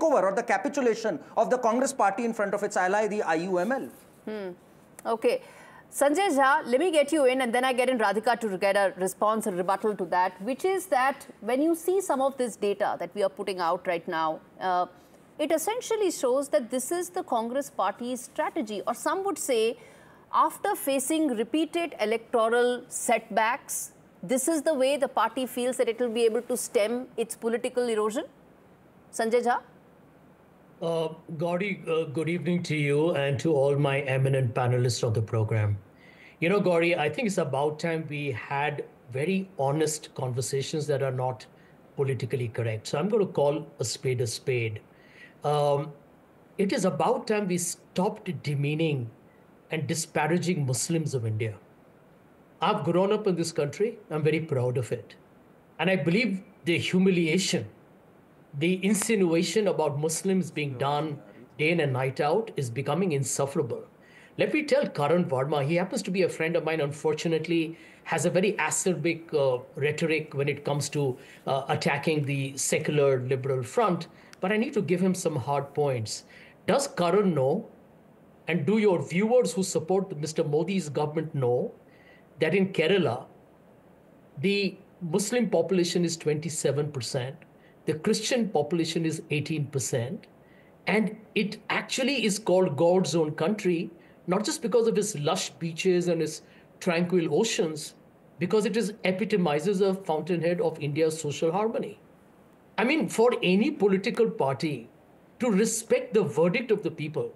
takeover or the capitulation of the Congress party in front of its ally, the IUML. Okay. Sanjay Jha, let me get you in and then I get in Radhika to get a response and rebuttal to that, which is that when you see some of this data that we are putting out right now, it essentially shows that this is the Congress party's strategy, or some would say, after facing repeated electoral setbacks, this is the way the party feels that it will be able to stem its political erosion? Sanjay Jha? Gauri, good evening to you and to all my eminent panelists of the program. You know, Gauri, I think it's about time we had very honest conversations that are not politically correct. So I'm going to call a spade a spade. It is about time we stopped demeaning and disparaging Muslims of India. I've grown up in this country. I'm very proud of it. And I believe the humiliation, the insinuation about Muslims being done day in and night out is becoming insufferable. Let me tell Karan Verma, he happens to be a friend of mine, unfortunately, has a very acerbic rhetoric when it comes to attacking the secular liberal front, but I need to give him some hard points. Does Karan know, and do your viewers who support Mr. Modi's government know, that in Kerala, the Muslim population is 27%, the Christian population is 18%, and it actually is called God's own country, not just because of its lush beaches and its tranquil oceans, because it epitomizes a fountainhead of India's social harmony. I mean, for any political party to respect the verdict of the people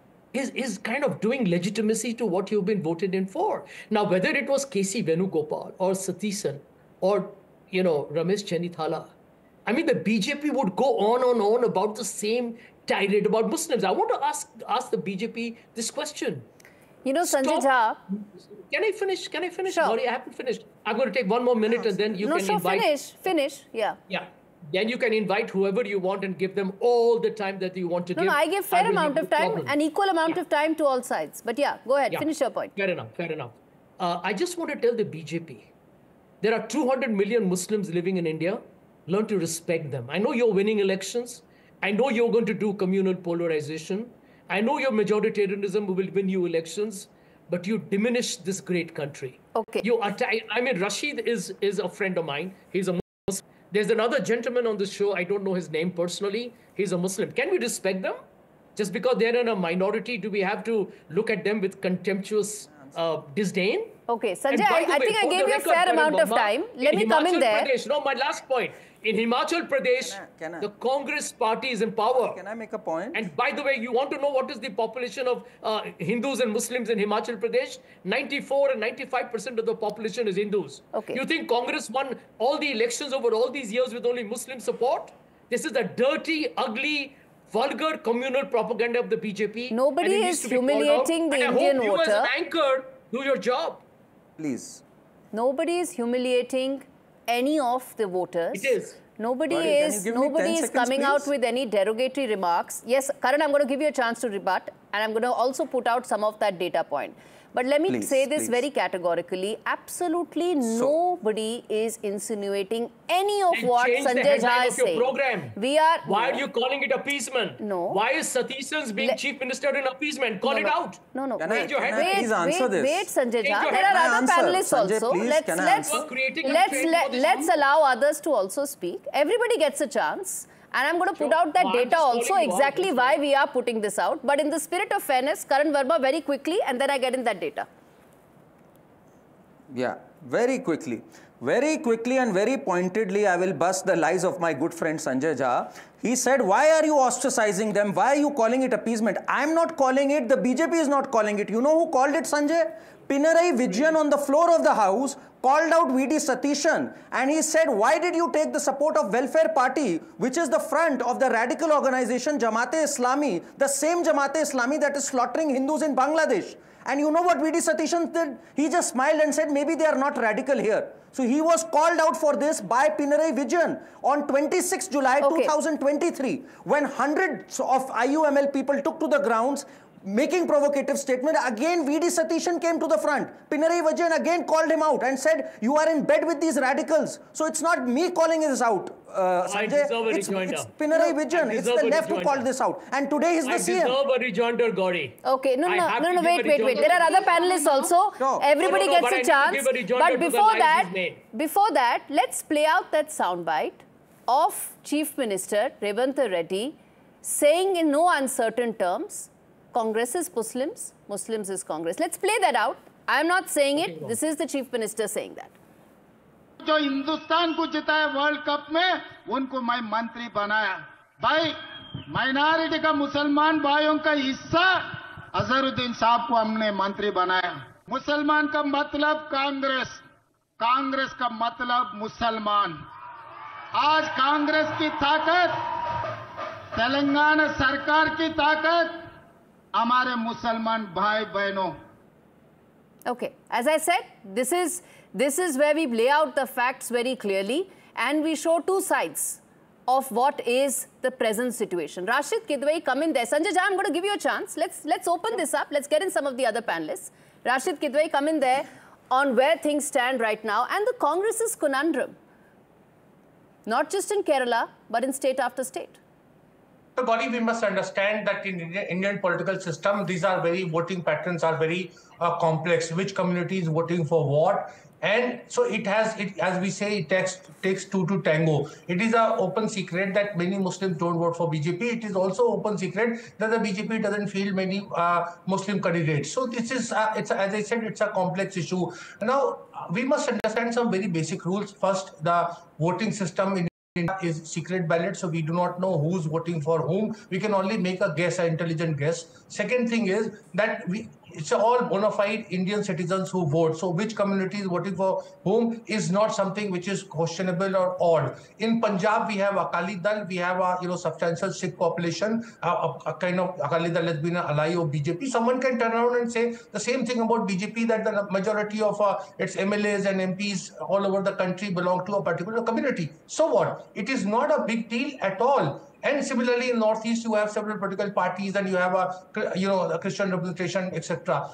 is kind of doing legitimacy to what you've been voted in for. Now, whether it was K.C. Venugopal or Satisan or, Ramesh Chennithala, I mean, the BJP would go on and on about the same tirade about Muslims. I want to ask the BJP this question. Sanjay Jha. Can I finish? Sure. Sorry, I haven't finished. I'm going to take one more minute and then you can invite. Finish. Yeah. Yeah. Then you can invite whoever you want and give them all the time that you want to give. No, I give fair amount of time, an equal amount of time to all sides. But yeah, go ahead, finish your point. Fair enough. I just want to tell the BJP, there are 200 million Muslims living in India. Learn to respect them. I know you're winning elections. I know you're going to do communal polarization. I know your majoritarianism will win you elections, but you diminish this great country. Okay. Rashid is a friend of mine. He's a Muslim. There's another gentleman on this show. I don't know his name personally. He's a Muslim. Can we respect them? Just because they're in a minority, do we have to look at them with contemptuous disdain? Okay, Sanjay, I think I gave you a fair amount of time. Let me come in there. My last point. In Himachal Pradesh, the Congress party is in power. Can I make a point? And by the way, you want to know what is the population of Hindus and Muslims in Himachal Pradesh? 94 and 95% of the population is Hindus. Okay. You think Congress won all the elections over all these years with only Muslim support? This is the dirty, ugly, vulgar communal propaganda of the BJP. Nobody is humiliating the Indian voter. I hope you as an anchor do your job. Please. Nobody is humiliating any of the voters. It is. Nobody is coming out with any derogatory remarks. Yes, Karan, I'm going to give you a chance to rebut, and I'm going to also put out some of that data point. But let me say this very categorically. Absolutely nobody is insinuating any of what Sanjay Jha is saying. Why are you calling it appeasement? No. Why is Satisan's being chief minister in appeasement? Call it out. No. Wait, Sanjay Jha. There are other panelists also. Let's allow others to also speak. Everybody gets a chance. And I'm going to put out that data also, exactly why we are putting this out. But in the spirit of fairness, Karan Verma, very quickly, and then I get in that data. Yeah, very quickly. Very quickly and very pointedly, I will bust the lies of my good friend Sanjay Jha. He said, why are you ostracizing them? Why are you calling it appeasement? I'm not calling it. The BJP is not calling it. You know who called it, Sanjay? Pinarayi Vijayan on the floor of the House called out V.D. Satishan, and he said, why did you take the support of Welfare Party, which is the front of the radical organization Jamaat-e-Islami, the same Jamaat-e-Islami that is slaughtering Hindus in Bangladesh? And you know what V.D. Satishan did? He just smiled and said, maybe they are not radical here. So he was called out for this by Pinarayi Vijayan on 26 July 2023, when hundreds of IUML people took to the grounds. making provocative statement. Again, V.D. Satishan came to the front. Pinarayi Vijayan again called him out and said, you are in bed with these radicals. So it's not me calling this out, Sanjay. It's Pinarayi Vijayan. It's the left who called this out. And today he's the CM. I deserve a rejoinder, Gauri. Okay, no, wait. There are other panelists also. No. Everybody gets a chance. But before that, let's play out that soundbite of Chief Minister Revanth Reddy saying in no uncertain terms, Congress is Muslims, Muslims is Congress. Let's play that out. I'm not saying it. This is the Chief Minister saying that. जो हिंदुस्तान को जिताया world cup में उनको मैं मंत्री बनाया भाई minority का मुसलमान भाइयों का हिस्सा अजहरुद्दीन साहब को हमने मंत्री बनाया मुसलमान का मतलब कांग्रेस कांग्रेस का मतलब मुसलमान आज कांग्रेस की ताकत तेलंगाना सरकार की ताकत हमारे मुसलमान भाई बहनों Okay, as I said, this is where we lay out the facts very clearly and we show two sides of what is the present situation. Rashid Kidwai, come in there. Sanjay Jha, I'm going to give you a chance. Let's open this up. Let's get in some of the other panelists. Rashid Kidwai, come in there on where things stand right now and the Congress's conundrum. Not just in Kerala, but in state after state. So, Gauri, we must understand that in Indian political system, these are voting patterns are very complex. Which community is voting for what? And so as we say, it takes two to tango. It is an open secret that many Muslims don't vote for BJP. It is also open secret that the BJP doesn't field many Muslim candidates. So this is, as I said, it's a complex issue. Now, we must understand some very basic rules. First, the voting system in India is secret ballot, so we do not know who's voting for whom. We can only make a guess, an intelligent guess. Second thing is that it's all bona fide Indian citizens who vote. So which community is voting for whom is not something which is questionable or odd. In Punjab, we have Akali Dal. We have a substantial Sikh population. A kind of Akali Dal has been an ally of BJP. Someone can turn around and say the same thing about BJP, that the majority of its MLAs and MPs all over the country belong to a particular community. So what? It is not a big deal at all. And similarly, in Northeast, you have several political parties, and you have a Christian representation, etc.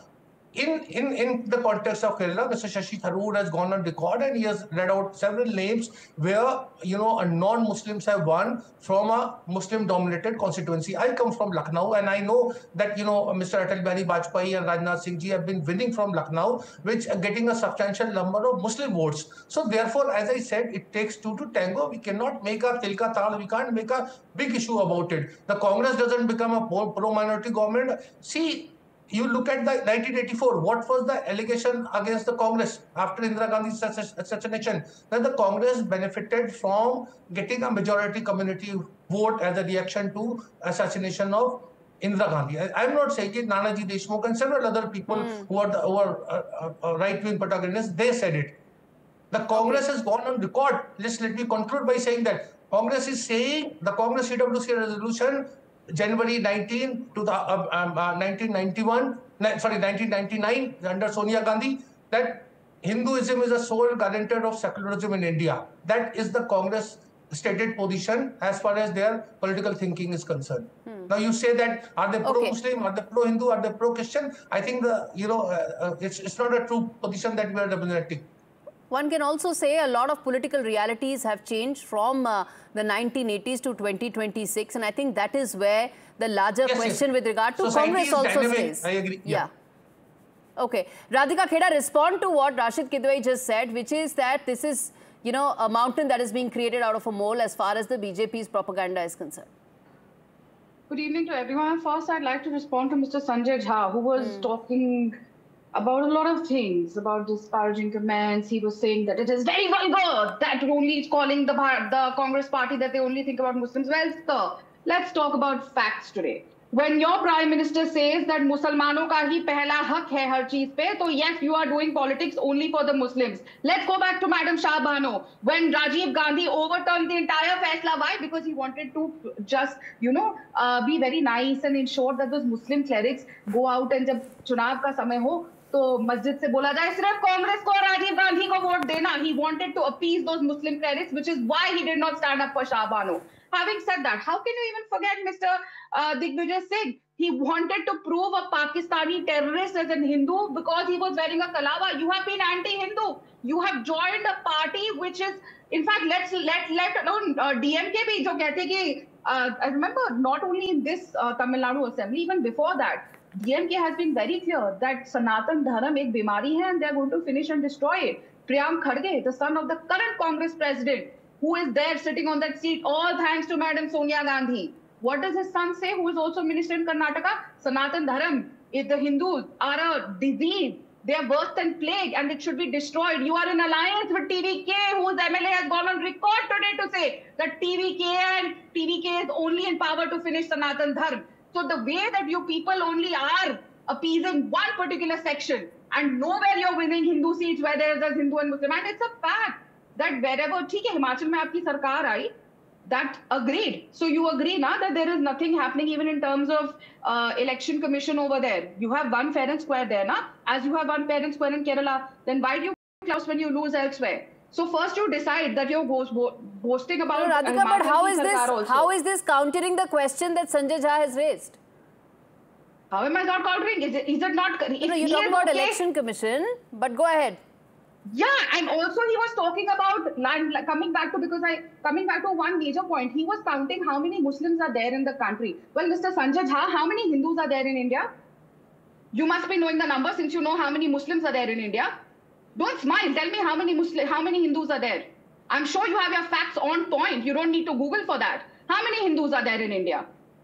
In the context of Kerala, Mr. Shashi Tharoor has gone on record and he has read out several names where non-Muslims have won from a Muslim-dominated constituency. I come from Lucknow, and I know that Mr. Atal Bihari Vajpayee and Rajnath Singh ji have been winning from Lucknow, which are getting a substantial number of Muslim votes. So therefore, as I said, it takes two to tango. We cannot make a tilka tal. We can't make a big issue about it. The Congress doesn't become a pro-minority government. See, you look at the 1984, what was the allegation against the Congress after Indira Gandhi's assassination? That the Congress benefited from getting a majority community vote as a reaction to assassination of Indira Gandhi. I'm not saying it, Nanaji Deshmukh and several other people who are right-wing protagonists, they said it. The Congress has gone on record. Let me conclude by saying that Congress is saying, the Congress CWC resolution January 1999, under Sonia Gandhi, that Hinduism is the sole guarantor of secularism in India. That is the Congress stated position as far as their political thinking is concerned. Now you say that are they pro-Muslim, are they pro-Hindu, are they pro-Christian? I think it's not a true position that we are representing. One can also say a lot of political realities have changed from the 1980s to 2026, and I think that is where the larger question with regard to Society Congress also dynamic. stays. I agree. Yeah. Okay. Radhika Kheda, respond to what Rashid Kidwai just said, which is that this is, a mountain that is being created out of a mole as far as the BJP's propaganda is concerned. Good evening to everyone. First, I'd like to respond to Mr. Sanjay Jha, who was talking about a lot of things, about disparaging comments. He was saying that it is very vulgar that only calling the Congress party that they only think about Muslims. Well, sir, let's talk about facts today. When your Prime Minister says that Muslimano ka hi pehla hak hai har cheez pe, so yes, you are doing politics only for the Muslims. Let's go back to Madam Shah Bano. When Rajiv Gandhi overturned the entire Faisla, why? Because he wanted to just, be very nice and ensure that those Muslim clerics go out and jab chunav ka samay ho, तो मस्जिद से बोला जाए सिर्फ कांग्रेस को और राजीव गांधी को vote देना. He wanted to appease those Muslim clerics, which is why he did not stand up for Shah Bano. Having said that, how can you even forget Mr. Digvijay Singh? He wanted to prove a Pakistani terrorist as a Hindu because he was wearing a kalava. You have been anti-Hindu. You have joined a party which is, in fact, let alone DMK bhi jo kehte ki, I remember not only in this Tamil Nadu assembly, even before that, DMK has been very clear that Sanatan Dharam ek bimari hai and they are going to finish and destroy it. Priyank Kharge, the son of the current Congress president, who is there sitting on that seat, all thanks to Madam Sonia Gandhi. What does his son say, who is also minister in Karnataka? Sanatan Dharam, if the Hindus are a disease, they are worse than plague and it should be destroyed. You are in alliance with TVK, whose MLA has gone on record today to say that TVK is only in power to finish Sanatan Dharam. So the way that you people only are appeasing one particular section and nowhere you're winning Hindu seats where there's a Hindu and Muslim, and it's a fact that wherever, theek hai, Himachal mein aapki sarkar aayi, that agreed. So you agree now that there is nothing happening even in terms of election commission over there. You have one fair and square there, na? As you have one fair and square in Kerala, then why do you close when you lose elsewhere? So first you decide that you're boasting about... No, Radhika, but how is this countering the question that Sanjay Jha has raised? How am I not countering? Is it not... No, you talk about election commission, but go ahead. Yeah, and also he was talking about coming back to one major point. He was counting how many Muslims are there in the country. Well, Mr. Sanjay Jha, how many Hindus are there in India? You must be knowing the number since you know how many Muslims are there in India. Don't smile. Tell me how many Hindus are there. I'm sure you have your facts on point. You don't need to Google for that. How many Hindus are there in India?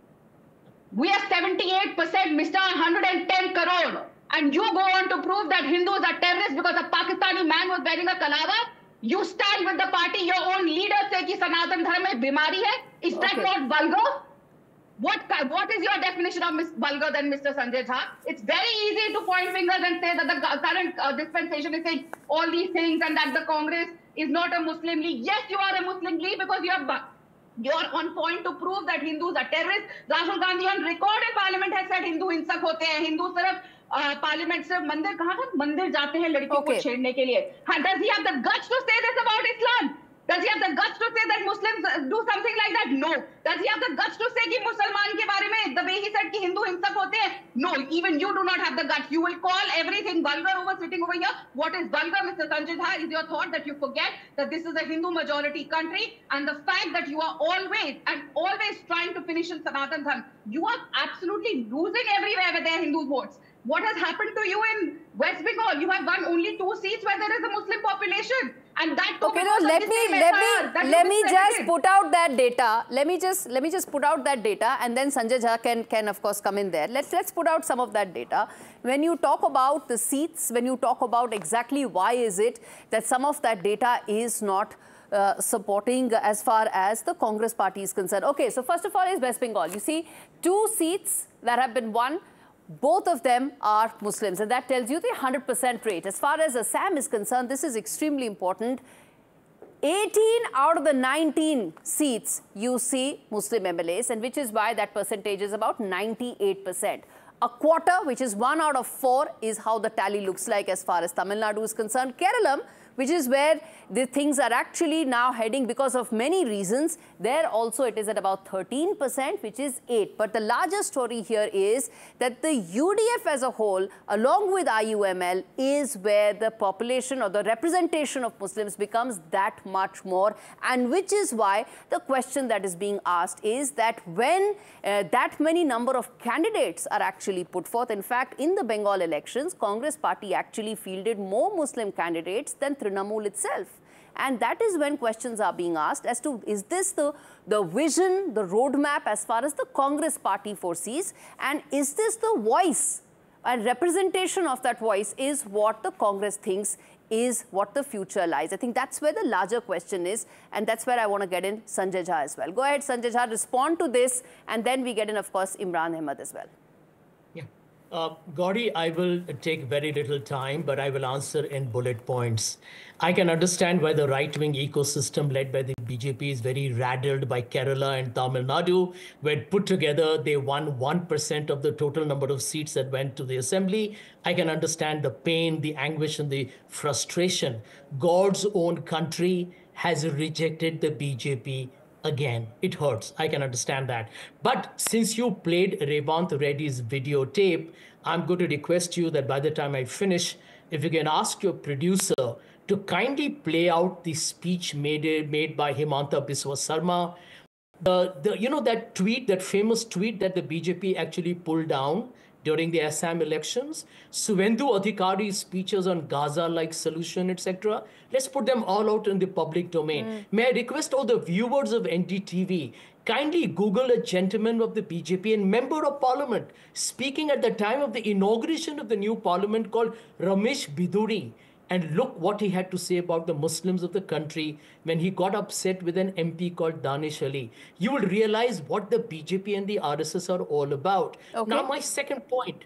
We are 78%, Mr. 110 crore. And you go on to prove that Hindus are terrorists because a Pakistani man was wearing a kalava? You stand with the party, your own leader say ki Sanatan Dharma mein bimari hai. Is that not vulgar? What is your definition of vulgar then, Mr. Sanjay Jha? It's very easy to point fingers and say that the current dispensation is saying all these things and that the Congress is not a Muslim league. Yes, you are a Muslim league because you're on point to prove that Hindus are terrorists. Rahul Gandhi on record in parliament has said Hindu hinsak hote hain. Hindu sirf parliament से मंदिर कहाँ था? मंदिर जाते हैं लड़कियों को छेड़ने के लिए. Does he have the guts to say this about Islam? Does he have the guts to say that Muslims do something like that? No. Does he have the guts to say कि मुसलमान के बारे में the way he said कि हिंदू हिंसक होते हैं? No. Even you do not have the guts. You will call everything vulgar sitting over here. What is vulgar, Mr. Sanjay Jha, is your thought that you forget that this is a Hindu majority country and the fact that you are always trying to finish in Sanatan Dharma. You are absolutely losing everywhere where there are Hindu votes. What has happened to you in West Bengal? You have won only 2 seats where there is a Muslim population. And that too, okay, no, let me just put out that data. Let me just put out that data, and then Sanjay Jha can of course come in there. Let's put out some of that data. When you talk about the seats, when you talk about exactly why is it that some of that data is not supporting as far as the Congress party is concerned. Okay, so first of all is West Bengal. You see 2 seats that have been won. Both of them are Muslims, and that tells you the 100% rate. As far as Assam is concerned, this is extremely important. 18 out of the 19 seats you see Muslim MLAs, and which is why that percentage is about 98%. A quarter, which is 1 out of 4, is how the tally looks like as far as Tamil Nadu is concerned. Kerala, which is where the things are actually now heading because of many reasons. There also it is at about 13%, which is 8. But the larger story here is that the UDF as a whole, along with IUML, is where the population or the representation of Muslims becomes that much more. And which is why the question that is being asked is that when that many number of candidates are actually put forth, in fact, in the Bengal elections, Congress party actually fielded more Muslim candidates than Trinamool itself. And that is when questions are being asked as to, is this the vision, the roadmap as far as the Congress party foresees, and is this the voice and representation of that voice is what the Congress thinks is what the future lies. I think that's where the larger question is, and that's where I want to get in Sanjay Jha as well. Go ahead, Sanjay Jha, respond to this, and then we get in, of course, Imran Ahmed as well. Gauri, I will take very little time, but I will answer in bullet points. I can understand why the right-wing ecosystem led by the BJP is very rattled by Kerala and Tamil Nadu. When put together, they won 1% of the total number of seats that went to the assembly. I can understand the pain, the anguish, and the frustration. God's own country has rejected the BJP again. It hurts. I can understand that. But since you played Revanth Reddy's videotape, I'm going to request you that by the time I finish, if you can ask your producer to kindly play out the speech made by Himanta Biswa Sarma. That tweet, that famous tweet that the BJP actually pulled down during the Assam elections, Suvendu Adhikari's speeches on Gaza-like solution, etc. Let's put them all out in the public domain. May I request all the viewers of NDTV, kindly Google a gentleman of the BJP and member of parliament speaking at the time of the inauguration of the new parliament called Ramesh Biduri. And look what he had to say about the Muslims of the country when he got upset with an MP called Danish Ali. You will realize what the BJP and the RSS are all about. Okay. Now, my second point.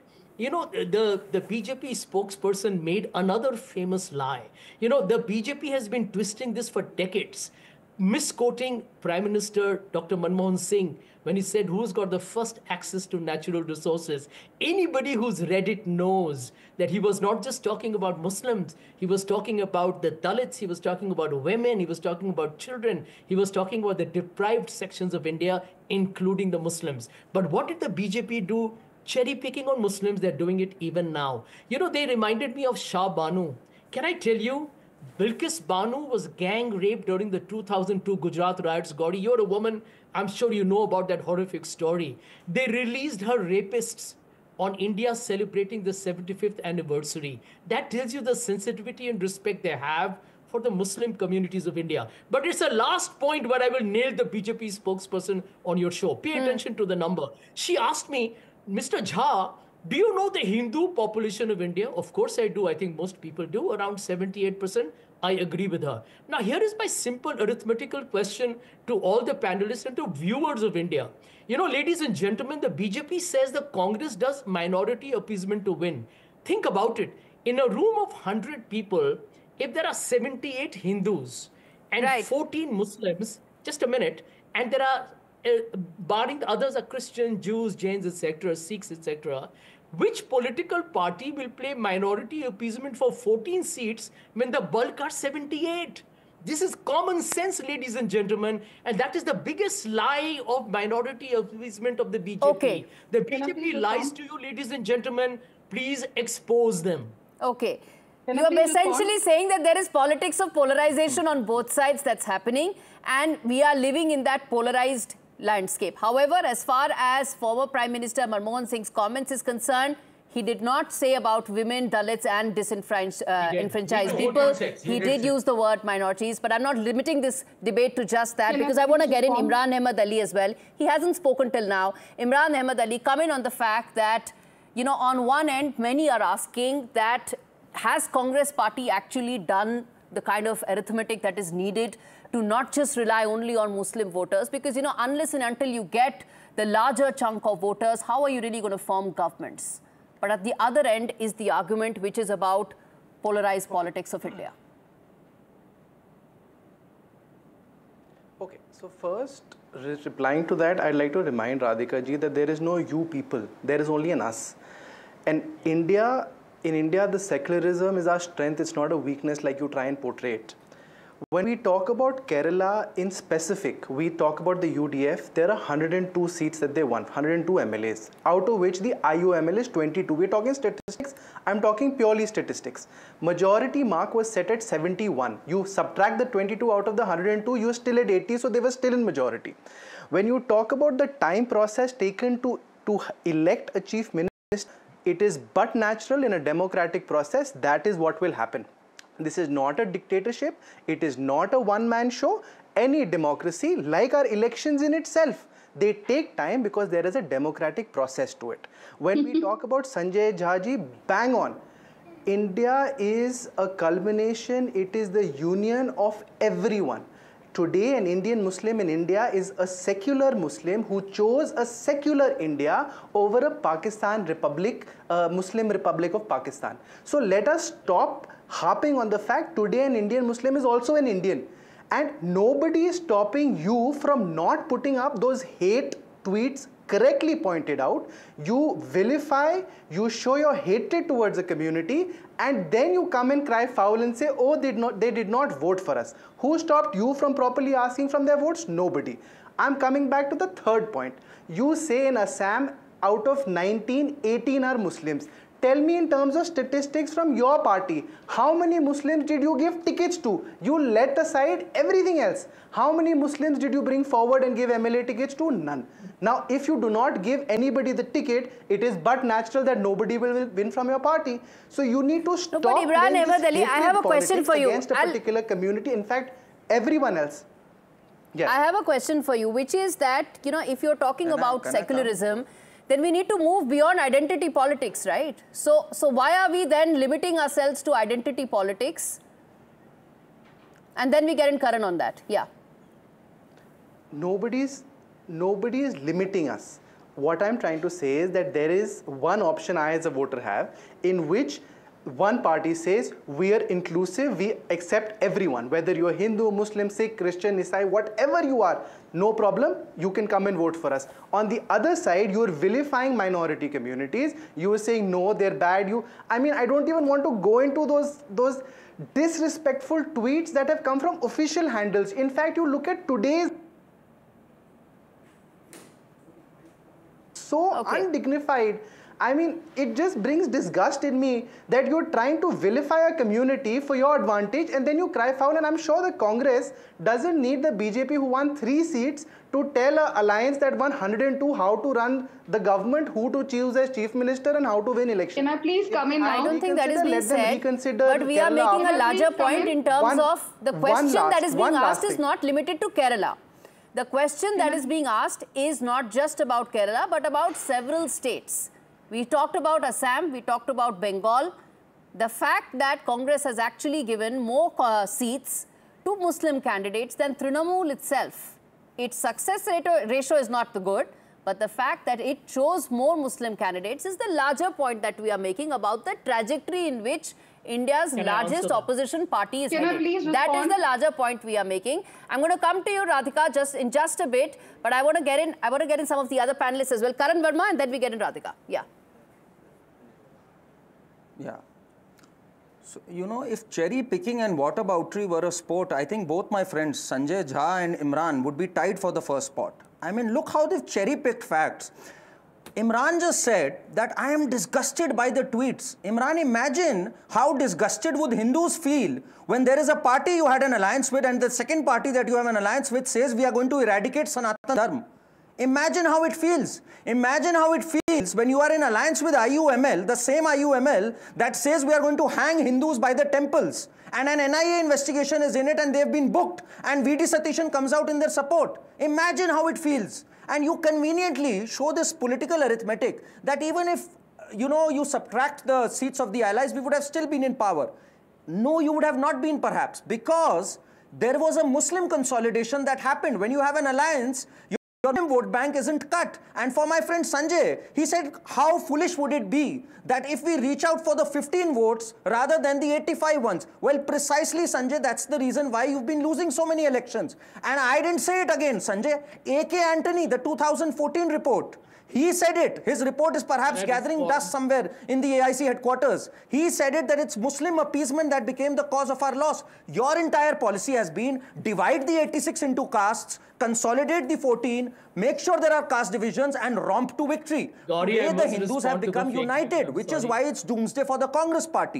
The BJP spokesperson made another famous lie. The BJP has been twisting this for decades, misquoting Prime Minister Dr. Manmohan Singh when he said, who's got the first access to natural resources? Anybody who's read it knows that he was not just talking about Muslims. He was talking about the Dalits. He was talking about women. He was talking about children. He was talking about the deprived sections of India, including the Muslims. But what did the BJP do? Cherry picking on Muslims. They're doing it even now. They reminded me of Shah Banu. Can I tell you? Bilkis Banu was gang raped during the 2002 Gujarat riots. Gauri, you're a woman. I'm sure you know about that horrific story. They released her rapists on India celebrating the 75th anniversary. That tells you the sensitivity and respect they have for the Muslim communities of India. But it's a last point where I will nail the BJP spokesperson on your show. Pay attention to the number. She asked me, Mr. Jha, do you know the Hindu population of India? Of course I do. I think most people do, around 78%. I agree with her. Now, here is my simple arithmetical question to all the panelists and to viewers of India. Ladies and gentlemen, the BJP says the Congress does minority appeasement to win. Think about it. In a room of 100 people, if there are 78 Hindus and 14 Muslims, just a minute, and there are, barring the others are Christian, Jews, Jains, etc., Sikhs, etc., which political party will play minority appeasement for 14 seats when the bulk are 78? This is common sense, ladies and gentlemen, and that is the biggest lie of minority appeasement of the BJP. Okay. The BJP lies to you, ladies and gentlemen. Please expose them. Okay. You are essentially saying that there is politics of polarization on both sides that's happening, and we are living in that polarized landscape. However, as far as former Prime Minister Manmohan Singh's comments is concerned, he did not say about women, Dalits and disenfranchised people. He did use the word minorities, but I'm not limiting this debate to just that because I want to get in Imran Ahmed Ali as well. He hasn't spoken till now. Imran Ahmed Ali, comment on the fact that, on one end, many are asking that has Congress party actually done the kind of arithmetic that is needed to not just rely only on Muslim voters? Because, unless and until you get the larger chunk of voters, how are you really going to form governments? But at the other end is the argument which is about polarized politics of India. Okay, so first, replying to that, I'd like to remind Radhika ji that there is no you people, there is only an us. And in India, the secularism is our strength, it's not a weakness like you try and portray it. When we talk about Kerala in specific, we talk about the UDF, there are 102 seats that they won, 102 MLAs, out of which the IUML is 22. We're talking statistics, I'm talking purely statistics. Majority mark was set at 71. You subtract the 22 out of the 102, you're still at 80, so they were still in majority. When you talk about the time process taken to elect a chief minister, it is but natural in a democratic process, that is what will happen. This is not a dictatorship, it is not a one-man show. Any democracy, like our elections in itself, they take time because there is a democratic process to it. When we talk about Sanjay Jha ji, bang on. India is a culmination, it is the union of everyone. Today, an Indian Muslim in India is a secular Muslim who chose a secular India over a Pakistan Republic, Muslim Republic of Pakistan. So let us stop harping on the fact today an Indian Muslim is also an Indian. And nobody is stopping you from not putting up those hate tweets correctly pointed out, you vilify, you show your hatred towards the community, and then you come and cry foul and say, oh, they did not vote for us. Who stopped you from properly asking from their votes? Nobody. I'm coming back to the third point. You say in Assam, out of 19, 18 are Muslims. Tell me in terms of statistics from your party, how many Muslims did you give tickets to? You let aside everything else. How many Muslims did you bring forward and give MLA tickets to? None. Now, if you do not give anybody the ticket, it is but natural that nobody will win from your party. So you need to stop. No, but Imran Ahmed Ali, I have a question for you. Against a particular community, in fact, everyone else. Yes. I have a question for you, which is that, you know, if you're talking about secularism, then we need to move beyond identity politics, right? So why are we then limiting ourselves to identity politics? And then we get in Karan on that. Yeah. Nobody is limiting us. What I'm trying to say is that there is one option I as a voter have, in which one party says we are inclusive, we accept everyone, whether you're Hindu, Muslim, Sikh, Christian, Isai, whatever you are, no problem, you can come and vote for us. On the other side, you're vilifying minority communities, you are saying no, they're bad. I mean, I don't even want to go into those disrespectful tweets that have come from official handles. In fact, you look at today's so undignified. I mean, it just brings disgust in me that you're trying to vilify a community for your advantage and then you cry foul. And I'm sure the Congress doesn't need the BJP, who won 3 seats, to tell an alliance that won 102 how to run the government, who to choose as chief minister and how to win elections. Can I please come in now? I don't think that is being said, but we are making a larger point in terms of the question that is being asked is not limited to Kerala. The question that is being asked is not just about Kerala, but about several states. We talked about Assam, we talked about Bengal. The fact that Congress has actually given more seats to Muslim candidates than Trinamool itself. Its success ratio is not the good, but the fact that it chose more Muslim candidates is the larger point that we are making about the trajectory in which India's largest opposition party is headed. That is the larger point we are making. I'm going to come to you, Radhika, in just a bit, but I want to get in some of the other panelists as well. Karan Verma, and then we get in Radhika. Yeah. Yeah. So, you know, if cherry picking and whataboutery were a sport, I think both my friends Sanjay Jha and Imran would be tied for the first spot. I mean, look how they've cherry picked facts. Imran just said that I am disgusted by the tweets. Imran, imagine how disgusted would Hindus feel when there is a party you had an alliance with and the second party that you have an alliance with says we are going to eradicate Sanatana Dharma. Imagine how it feels. Imagine how it feels when you are in alliance with IUML, the same IUML that says we are going to hang Hindus by the temples. And an NIA investigation is in it and they've been booked. And VD Satishan comes out in their support. Imagine how it feels. And you conveniently show this political arithmetic that even if, you know, you subtract the seats of the allies, we would have still been in power. No, you would have not been perhaps, because there was a Muslim consolidation that happened. When you have an alliance, your vote bank isn't cut. And for my friend Sanjay, he said, how foolish would it be that if we reach out for the 15 votes rather than the 85 ones? Well, precisely, Sanjay, that's the reason why you've been losing so many elections. And I didn't say it again, Sanjay. A.K. Antony, the 2014 report, he said it. His report is perhaps gathering dust somewhere in the AIC headquarters. He said it that it's Muslim appeasement that became the cause of our loss. Your entire policy has been divide the 86 into castes, consolidate the 14, make sure there are caste divisions and romp to victory. Today the Hindus have become united, which is why it's doomsday for the Congress party.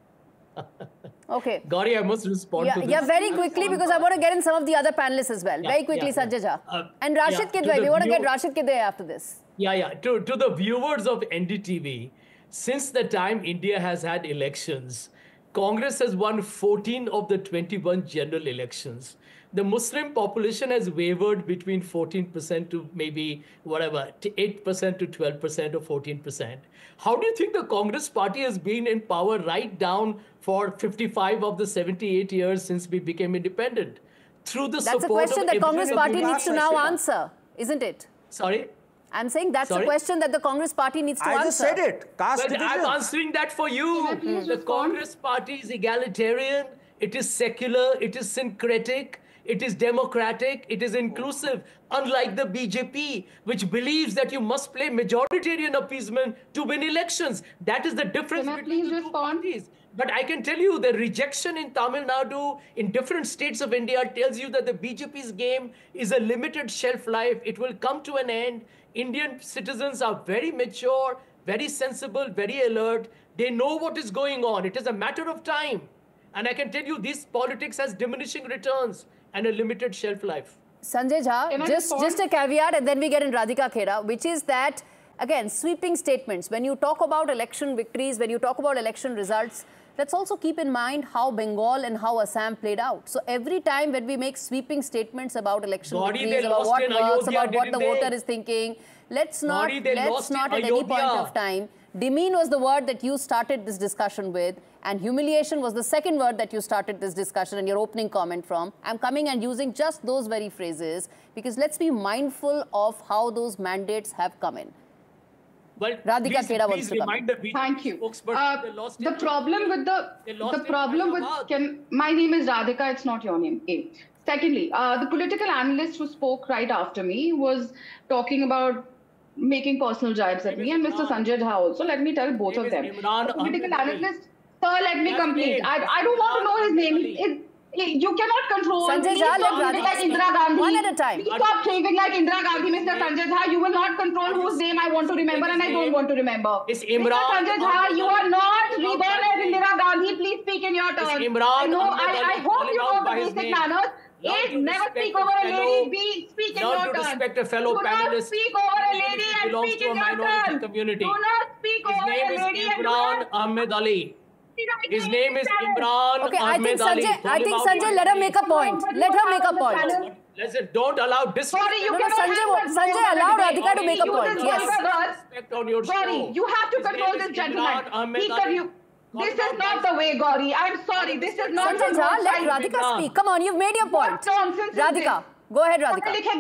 Okay. Gauri, I must respond to this. Yeah, very quickly, because I want to get in some of the other panelists as well. Very quickly, Sanjay Jha. And Rashid Kidwai, we want to get Rashid Kidwai after this. To the viewers of NDTV, since the time India has had elections, Congress has won 14 of the 21 general elections. The Muslim population has wavered between 14% to maybe whatever, 8% to 12% or 14%. How do you think the Congress party has been in power right down for 55 of the 78 years since we became independent? Through the support of... That's a question that Congress party needs to now answer, isn't it? Sorry? I'm saying that's a question that the Congress party needs to answer. I just said it. I'm answering that for you. The Congress party is egalitarian. It is secular. It is syncretic. It is democratic. It is inclusive. Unlike the BJP, which believes that you must play majoritarian appeasement to win elections. That is the difference Can I between please the two respond? parties. But I can tell you the rejection in Tamil Nadu, in different states of India, tells you that the BJP's game is a limited shelf life. It will come to an end. Indian citizens are very mature, very sensible, very alert. They know what is going on. It is a matter of time. And I can tell you this politics has diminishing returns and a limited shelf life. Sanjay Jha, just a caveat, and then we get in Radhika Khera, which is that, again, sweeping statements. When you talk about election victories, when you talk about election results, let's also keep in mind how Bengal and how Assam played out. So every time when we make sweeping statements about election victories, about what works, about what the voter is thinking, let's not at any point of time. Demean was the word that you started this discussion with, and humiliation was the second word that you started this discussion and your opening comment from. I'm coming and using just those very phrases because let's be mindful of how those mandates have come in. Well, Radhika Khera wants to come. Thank you. The problem with my name is Radhika, it's not your name. A. Secondly, the political analyst who spoke right after me was talking about making personal jibes at me, and Mr. Sanjay Jha also. Let me tell both of them. The political analyst, sir, let me complete. I don't want to know his name. You cannot control. Sanjay Jha, let like Indira Gandhi. One at a time. Please stop behaving like Indira Gandhi, Mr. Sanjay Jha. You will not control whose name I want to remember and I don't want to remember. It's Mr. Sanjay Jha, you are not reborn as Indira Gandhi. Please speak in your turn. I hope you know the basic manners. A, never speak over a lady. B, speak in your turn. Respect a fellow Do panelist. not speak over a lady and speak in your turn. Community. Do not speak over a lady. His name is Imran Ahmed Ali. His name is Imran Ahmed Ali. I think Sanjay, let her make a point. Let her make a point. Listen, don't allow disrespect. Sorry, you cannot Sanjay, allow Radhika to make a point. Yes. Respect on your Sorry, you have to control this gentleman. This is not the way, Gauri. I'm sorry. This is not Sanjay Jha, let Radhika speak. Come on, you've made your point. Radhika, go ahead, Radhika.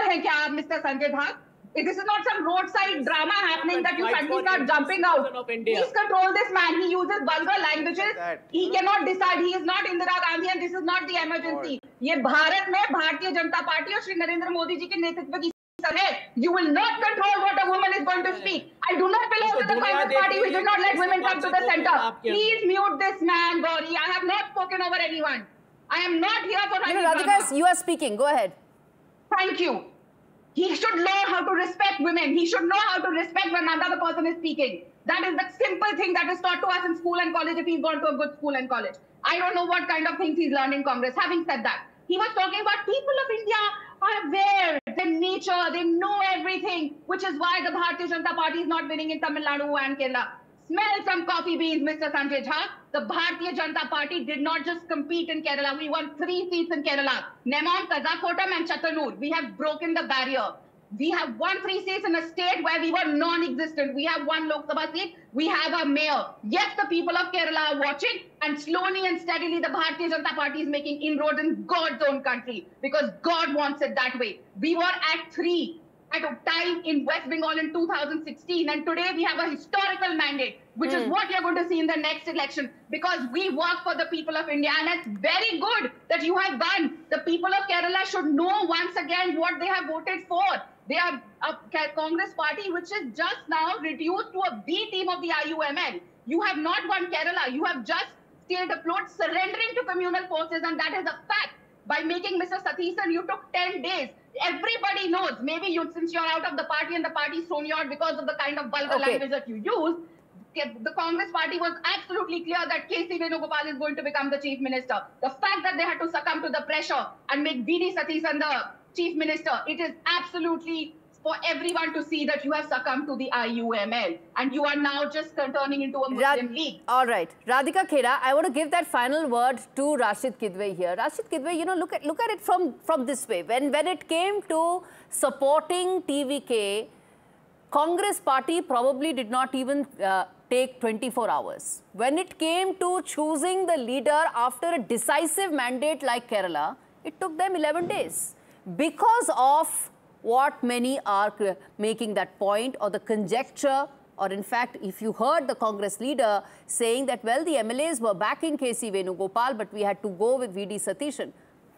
Mr. Sanjay Jha? This is not some roadside drama happening that you suddenly start jumping out. Please control this man. He uses vulgar languages. He cannot decide. He is not Indira Gandhi and this is not the emergency. ये भारत में Bharatiya Janata party और श्री नरेंद्र मोदी जी के नेतृत्व की सरकार है. You will not control what a woman is going to speak. I do not belong to the Congress party which will not let women come to the center. Please mute this man, Gauri. I have not spoken over anyone. I am not here for Radhika, you are speaking. Go ahead. Thank you. He should learn how to respect women. He should know how to respect when another person is speaking. That is the simple thing that is taught to us in school and college if he's gone to a good school and college. I don't know what kind of things he's learned in Congress. Having said that, he was talking about people of India are aware, their nature, they know everything, which is why the Bharatiya Janata Party is not winning in Tamil Nadu and Kerala. Smell some coffee beans, Mr. Sanjay Jha. The Bharatiya Janata Party did not just compete in Kerala. We won 3 seats in Kerala. Nemon, Kazakotam and Chattanooga. We have broken the barrier. We have won 3 seats in a state where we were non-existent. We have 1 Lok Sabha seat. We have a mayor. Yes, the people of Kerala are watching, and slowly and steadily the Bharatiya Janata Party is making inroads in God's own country because God wants it that way. We were at 3 at a time in West Bengal in 2016, and today we have a historical mandate, which is what you're going to see in the next election because we work for the people of India, and it's very good that you have won. The people of Kerala should know once again what they have voted for. They are a Congress party which is just now reduced to a B team of the IUML. You have not won Kerala. You have just stayed afloat, surrendering to communal forces, and that is a fact. By making Mr. Satheesan, you took 10 days. Everybody knows. Maybe since you're out of the party and the party's thrown you out because of the kind of vulgar language that you use, the Congress party was absolutely clear that K.C. Venugopal is going to become the chief minister. The fact that they had to succumb to the pressure and make V.D. Satheesan the chief minister, it is absolutely for everyone to see that you have succumbed to the IUML and you are now just turning into a Muslim league. All right. Radhika Khera, I want to give that final word to Rashid Kidwai here. Rashid Kidwai, you know, look at it from this way. When it came to supporting TVK, Congress party probably did not even take 24 hours. When it came to choosing the leader after a decisive mandate like Kerala, it took them 11 days. Because of what many are making that point or the conjecture, or in fact, if you heard the Congress leader saying that, well, the MLAs were backing K.C. Venugopal, but we had to go with V.D. Satheesan.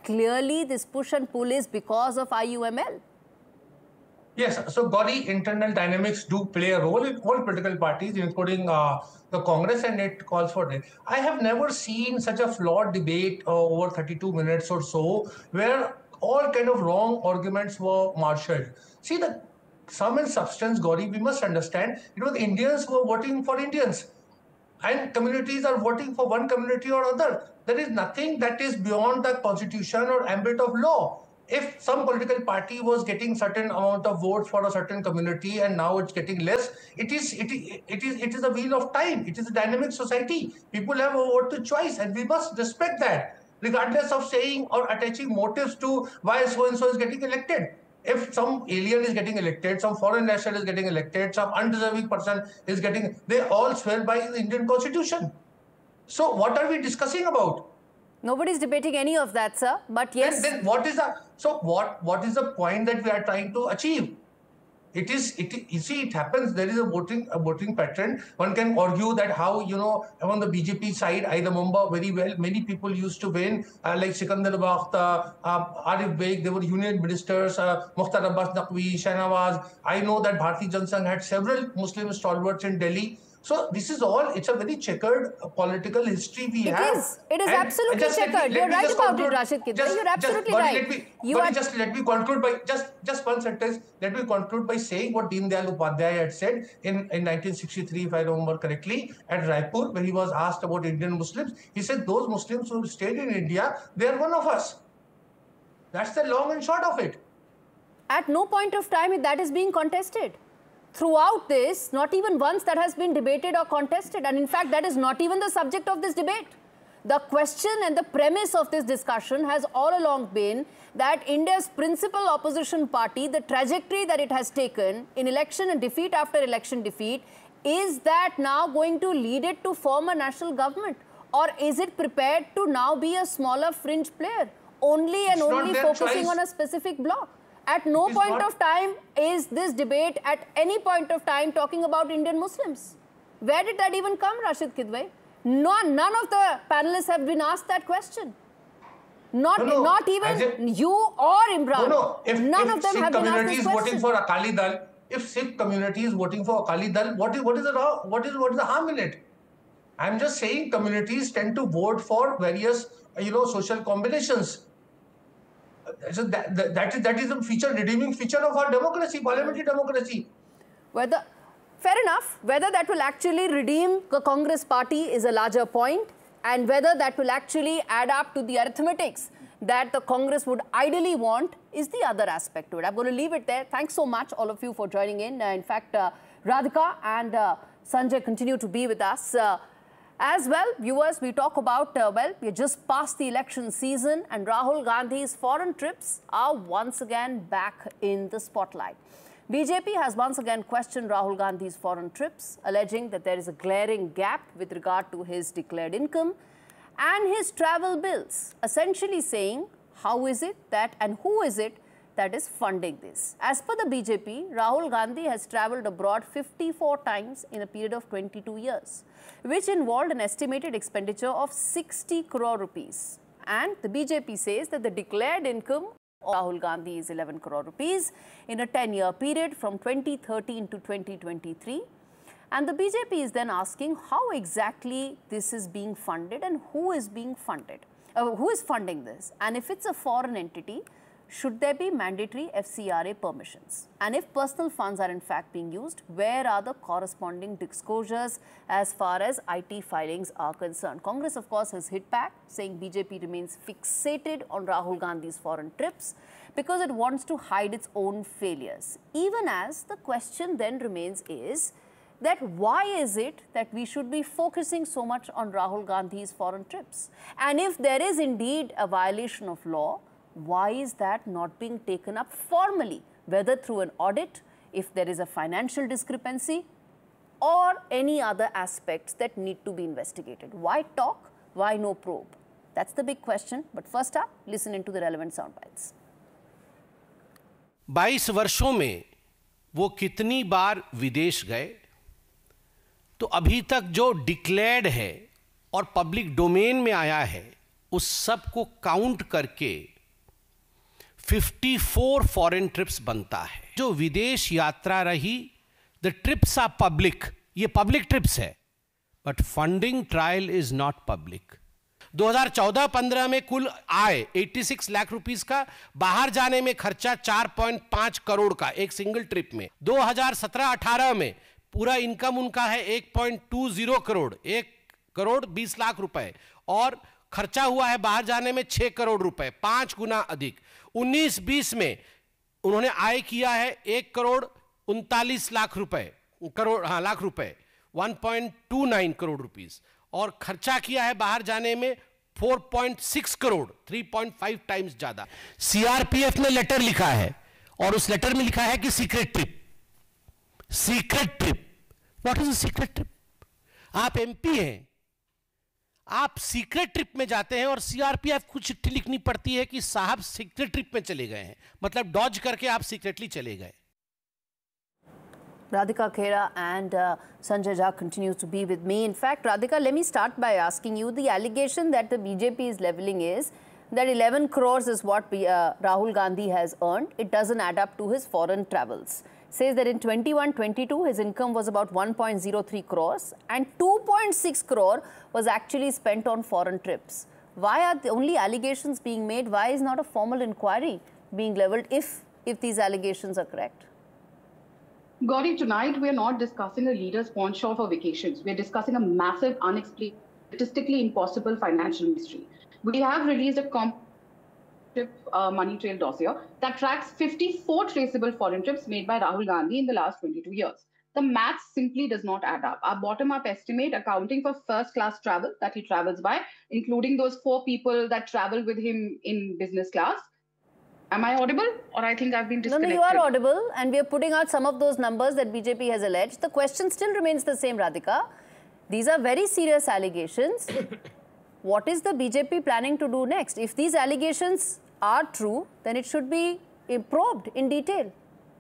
clearly this push and pull is because of IUML? Yes, so Gauri, internal dynamics do play a role in all political parties, including the Congress, and it calls for it. I have never seen such a flawed debate over 32 minutes or so, where all kind of wrong arguments were marshaled. See, the sum and substance, Gauri, we must understand, it was Indians who were voting for Indians, and communities are voting for one community or other. There is nothing that is beyond the constitution or ambit of law. If some political party was getting certain amount of votes for a certain community and now it's getting less, it is a wheel of time. It is a dynamic society. People have a vote to choice, and we must respect that, regardless of saying or attaching motives to why so-and-so is getting elected. If some alien is getting elected, some foreign national is getting elected, some undeserving person is getting, they all swear by the Indian Constitution. So what are we discussing about? Nobody's debating any of that, sir. But yes. Then what is the, so what is the point that we are trying to achieve? You see, it happens. There is a voting pattern. One can argue that how, on the BJP side, I remember very well, many people used to win, like Sikandar Bakhta, Arif Beg, they were union ministers, Mukhtar Abbas Naqvi, Shahnawaz. I know that Bharatiya Janata Sangh had several Muslim stalwarts in Delhi. So this is all, it's a very checkered political history we have. It is absolutely checkered. You're right about it, Rashid Kidwai. You're absolutely right. Let me conclude by, just one sentence, let me conclude by saying what Deen Dayal Upadhyaya had said in 1963, if I remember correctly, at Raipur, when he was asked about Indian Muslims. He said, those Muslims who stayed in India, they are one of us. That's the long and short of it. At no point of time that is being contested. Throughout this, not even once that has been debated or contested. And in fact, that is not even the subject of this debate. The question and the premise of this discussion has all along been that India's principal opposition party, the trajectory that it has taken in election and defeat after election defeat, is that now going to lead it to form a national government? Or is it prepared to now be a smaller fringe player, only and only focusing on a specific bloc? At no point of time is this debate at any point of time talking about Indian Muslims. Where did that even come, Rashid Kidwai? None of the panelists have been asked that question. Not even you or Imran. None of them have been asked this question. Voting for Akali Dal, if Sikh community is voting for Akali Dal, what is the harm in it? I'm just saying communities tend to vote for various social combinations. So that is a redeeming feature of our democracy, parliamentary democracy. Fair enough. Whether that will actually redeem the Congress party is a larger point, and whether that will actually add up to the arithmetics that the Congress would ideally want is the other aspect to it. I'm going to leave it there. Thanks so much, all of you, for joining in. In fact, Radhika and Sanjay continue to be with us. As well, viewers, we talk about, we're just past the election season, and Rahul Gandhi's foreign trips are once again back in the spotlight. BJP has once again questioned Rahul Gandhi's foreign trips, alleging that there is a glaring gap with regard to his declared income and his travel bills, essentially saying, how is it that and who is it that is funding this? As per the BJP, Rahul Gandhi has travelled abroad 54 times in a period of 22 years, which involved an estimated expenditure of 60 crore rupees. And the BJP says that the declared income of Rahul Gandhi is 11 crore rupees in a 10-year period from 2013 to 2023. And the BJP is then asking how exactly this is being funded and who is being funded, who is funding this. And if it's a foreign entity, should there be mandatory FCRA permissions? And if personal funds are in fact being used, where are the corresponding disclosures as far as IT filings are concerned? Congress, of course, has hit back, saying BJP remains fixated on Rahul Gandhi's foreign trips because it wants to hide its own failures. Even as the question then remains is that why is it that we should be focusing so much on Rahul Gandhi's foreign trips? And if there is indeed a violation of law, why is that not being taken up formally, whether through an audit, if there is a financial discrepancy, or any other aspects that need to be investigated? Why talk? Why no probe? That's the big question. But first up, listen into the relevant sound bites. 22 वर्षों में वो कितनी बार विदेश गए, तो अभी तक जो डिक्लेयर्ड है और पब्लिक डोमेन में आया है, उस सब को काउंट करके 54 फॉरेन ट्रिप्स बनता है। जो विदेश यात्रा रही, द ट्रिप्स आर पब्लिक, ये पब्लिक ट्रिप्स है, but funding trial is not public. 2014-15 में कुल आय 86 लाख रुपीस का, बाहर जाने में खर्चा 4.5 करोड़ का एक सिंगल ट्रिप में। 2017-18 में पूरा इनकम उनका है 1.20 करोड़, 1 करोड़ 20 लाख रुपए, और खर्चा हुआ है बाहर जाने में 6 करोड़ रुपए, 5 गुना अधिक। 19-20 में उन्होंने आय किया है 1 करोड़ 39 लाख रुपए, लाख रुपए, 1.29 करोड़ रुपीस, और खर्चा किया है बाहर जाने में 4.6 करोड़, 3.5 टाइम्स ज्यादा। सीआरपीएफ ने लेटर लिखा है, और उस लेटर में लिखा है कि secret trip. Secret trip, what is a secret trip? आप एमपी हैं, आप सीक्रेट ट्रिप में जाते हैं और सीआरपीएफ को चिट्ठी लिखनी पड़ती है कि साहब सीक्रेट ट्रिप में चले गए हैं, मतलब डॉज करके आप सीक्रेटली चले गए। Radhika Khera and Sanjay Jha continues to be with me. In fact, Radhika, let me start by asking you, the allegation that the BJP is leveling is that 11 crores is what Rahul Gandhi has earned. It doesn't add up to his foreign travels. Says that in 21-22, his income was about 1.03 crores and 2.6 crore was actually spent on foreign trips. Why are the only allegations being made? Why is not a formal inquiry being leveled if these allegations are correct? Gauri, tonight we are not discussing a leader's pawn shop for vacations. We are discussing a massive, unexplained, statistically impossible financial mystery. We have released a comprehensive money trail dossier that tracks 54 traceable foreign trips made by Rahul Gandhi in the last 22 years. The maths simply does not add up. Our bottom-up estimate, accounting for first-class travel that he travels by, including those 4 people that travel with him in business class. Am I audible, or I think I've been disconnected? No, you are audible, and we are putting out some of those numbers that BJP has alleged. The question still remains the same, Radhika. These are very serious allegations. What is the BJP planning to do next? If these allegations are true, then it should be probed in detail.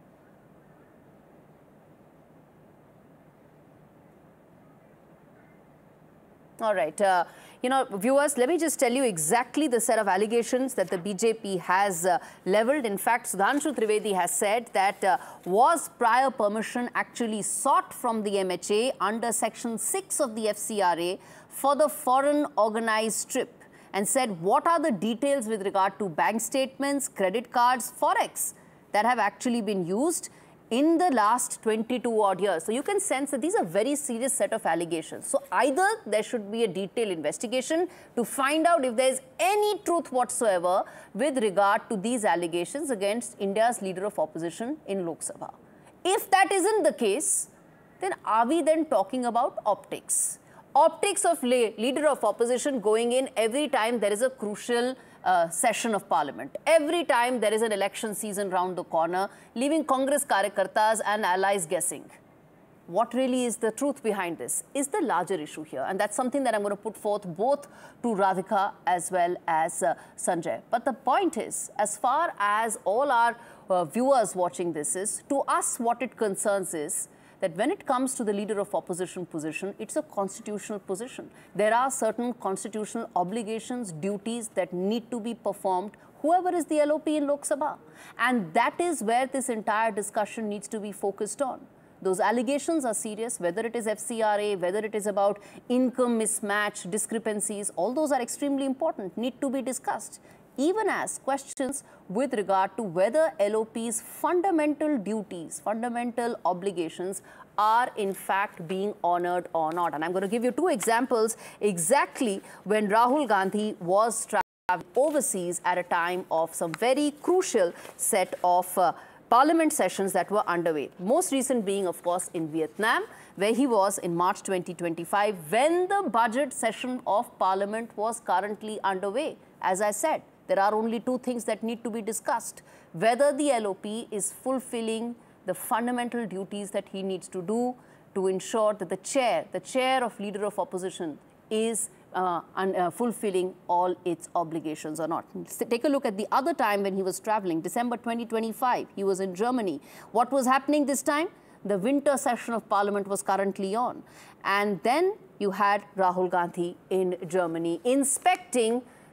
All right. Viewers, let me just tell you exactly the set of allegations that the BJP has leveled. In fact, Sudhanshu Trivedi has said that was prior permission actually sought from the MHA under Section 6 of the FCRA for the foreign organized trip, and said what are the details with regard to bank statements, credit cards, forex that have actually been used in the last 22 odd years. So you can sense that these are very serious set of allegations. So either there should be a detailed investigation to find out if there is any truth whatsoever with regard to these allegations against India's leader of opposition in Lok Sabha. If that isn't the case, then are we then talking about optics? Optics of leader of opposition going in every time there is a crucial session of parliament. Every time there is an election season round the corner, leaving Congress karyakartas and allies guessing. What really is the truth behind this is the larger issue here. And that's something that I'm going to put forth both to Radhika as well as Sanjay. But the point is, as far as all our viewers watching this is, to us what it concerns is that when it comes to the leader of opposition position, it's a constitutional position. There are certain constitutional obligations, duties that need to be performed, whoever is the LOP in Lok Sabha. And that is where this entire discussion needs to be focused on. Those allegations are serious, whether it is FCRA, whether it is about income mismatch, discrepancies, all those are extremely important, need to be discussed. Even as questions with regard to whether LOP's fundamental duties, fundamental obligations are in fact being honored or not. And I'm going to give you 2 examples exactly when Rahul Gandhi was traveling overseas at a time of some very crucial set of parliament sessions that were underway. Most recent being, of course, in Vietnam, where he was in March 2025 when the budget session of parliament was currently underway. As I said, there are only 2 things that need to be discussed. Whether the LOP is fulfilling the fundamental duties that he needs to do to ensure that the chair of leader of opposition is fulfilling all its obligations or not. Take a look at the other time when he was traveling, December 2025, he was in Germany. What was happening this time? The winter session of parliament was currently on. And then you had Rahul Gandhi in Germany inspecting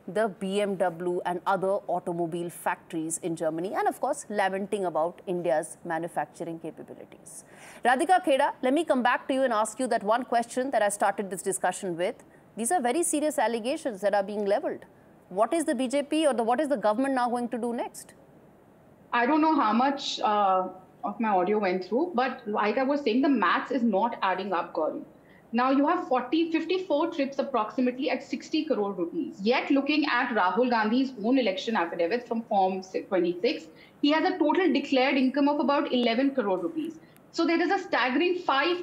the BMW and other automobile factories in Germany, and of course lamenting about India's manufacturing capabilities. Radhika Kheda, let me come back to you and ask you that one question that I started this discussion with. These are very serious allegations that are being leveled. What is the BJP or what is the government now going to do next? I don't know how much of my audio went through, but like I was saying, the maths is not adding up, Gauri. Now you have 54 trips approximately at 60 crore rupees. Yet looking at Rahul Gandhi's own election affidavit from Form 26, he has a total declared income of about 11 crore rupees. So there is a staggering 5